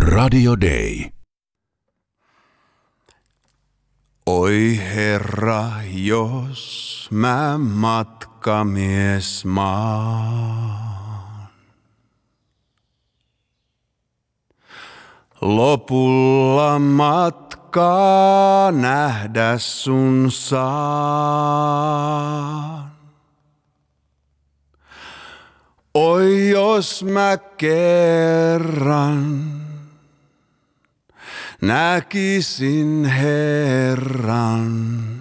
Radio Day. Oi Herra, jos mä matkamies maan, lopulla matkaa nähdä sun saan. Oi jos mä kerran näkisin Herran.